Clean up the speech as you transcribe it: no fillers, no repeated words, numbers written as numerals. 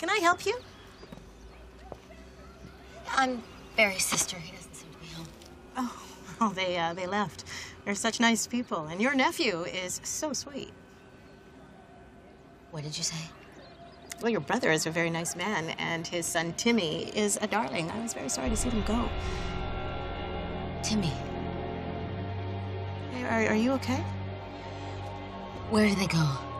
Can I help you? I'm Barry's sister. He doesn't seem to be home. Oh, they left. They're such nice people, and your nephew is so sweet. What did you say? Well, your brother is a very nice man, and his son Timmy is a darling. I was very sorry to see them go. Timmy. Hey, are you okay? Where did they go?